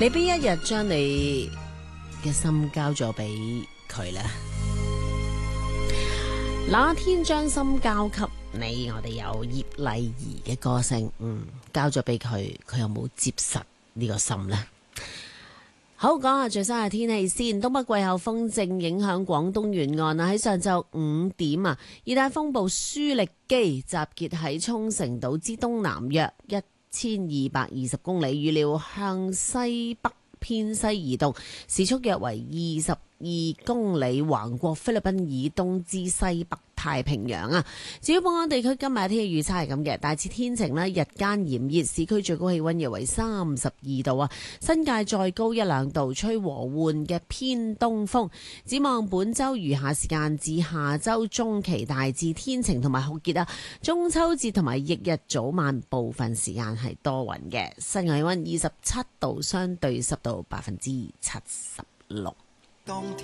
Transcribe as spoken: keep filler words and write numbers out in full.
你邊一日將你嘅心交咗俾佢呢？那天將心交給你，我哋有葉麗儀嘅歌聲，嗯，交咗俾佢，佢有冇接實呢個心呢？好，講下最新嘅天氣先。東北季候風正影響廣東沿岸啊，喺上晝五點啊，熱帶風暴舒力基集結喺沖繩島之東南約一千二百二十公里，預料向西北偏西移動，時速約為二十二公里，橫過菲律賓以東之西北太平洋啊！至於本港地區今日天氣預測係咁嘅，大致天晴啦，日間炎熱，市區最高氣溫約為三十二度啊，新界再高一兩度，吹和緩嘅偏東風。展望本週餘下時間至下週中期，大致天晴同埋酷熱啊！中秋節同埋翌日早晚部分時間係多雲嘅，室外氣溫二十七度，相對濕度百分之七十六。